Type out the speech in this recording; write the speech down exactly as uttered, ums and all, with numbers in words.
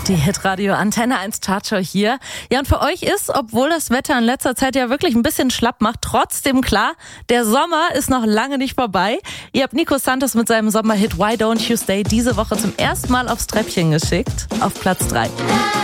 Die Hitradio Antenne eins Chartshow hier. Ja, und für euch ist, obwohl das Wetter in letzter Zeit ja wirklich ein bisschen schlapp macht, trotzdem klar, der Sommer ist noch lange nicht vorbei. Ihr habt Nico Santos mit seinem Sommerhit Why Don't You Stay diese Woche zum ersten Mal aufs Treppchen geschickt. Auf Platz drei.